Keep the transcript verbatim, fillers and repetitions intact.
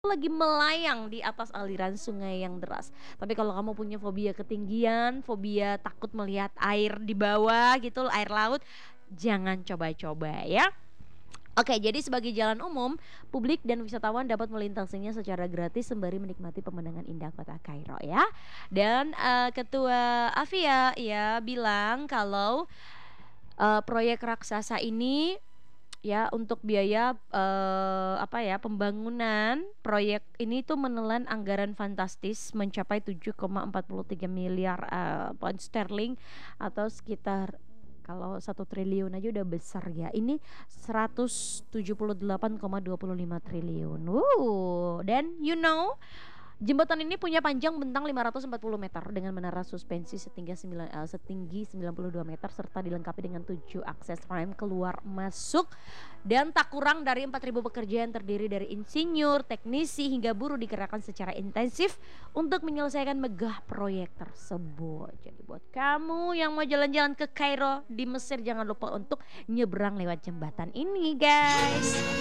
Lagi melayang di atas aliran sungai yang deras. Tapi kalau kamu punya fobia ketinggian, fobia takut melihat air di bawah gitu, air laut, jangan coba-coba ya. Oke, jadi sebagai jalan umum, publik dan wisatawan dapat melintasinya secara gratis sembari menikmati pemandangan indah kota Kairo ya. Dan eh, Ketua Avia ya bilang kalau eh, proyek raksasa ini ya untuk biaya eh, apa ya pembangunan proyek ini tuh menelan anggaran fantastis mencapai tujuh koma empat tiga miliar eh, pound sterling atau sekitar kalau satu triliun aja udah besar ya. Ini seratus tujuh puluh delapan koma dua lima triliun. Wuh, dan you know jembatan ini punya panjang bentang lima ratus empat puluh meter dengan menara suspensi setinggi sembilan, eh, setinggi sembilan puluh dua meter serta dilengkapi dengan tujuh akses rem keluar masuk dan tak kurang dari empat ribu pekerja yang terdiri dari insinyur, teknisi hingga buruh dikerahkan secara intensif untuk menyelesaikan megah proyek tersebut. Jadi buat kamu yang mau jalan-jalan ke Kairo di Mesir jangan lupa untuk nyebrang lewat jembatan ini, guys.